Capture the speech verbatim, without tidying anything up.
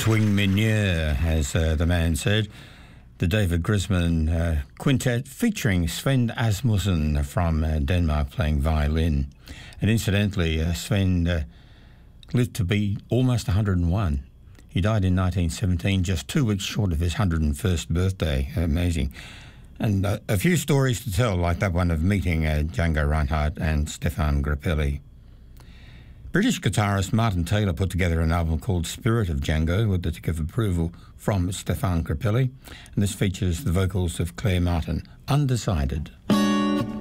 Swing Mineur, as uh, the man said. The David Grisman uh, Quintet featuring Sven Asmussen from uh, Denmark playing violin. And incidentally, uh, Sven uh, lived to be almost one hundred and one. He died in nineteen seventeen, just two weeks short of his one hundred and first birthday. Amazing. And uh, a few stories to tell, like that one of meeting uh, Django Reinhardt and Stefan Grappelli. British guitarist Martin Taylor put together an album called Spirit of Django with the tick of approval from Stefan Grappelli, and this features the vocals of Claire Martin, Undecided.